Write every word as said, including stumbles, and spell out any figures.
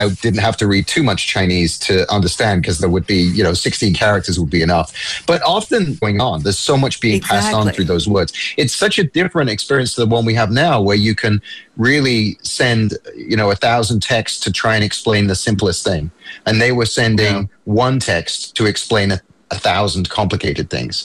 I didn't have to read too much Chinese to understand because there would be, you know, sixteen characters would be enough. But often going on, there's so much being exactly. passed on through those words. It's such a different experience to the one we have now, where you can really send, you know, a thousand texts to try and explain the simplest thing. And they were sending yeah. one text to explain a, a thousand complicated things.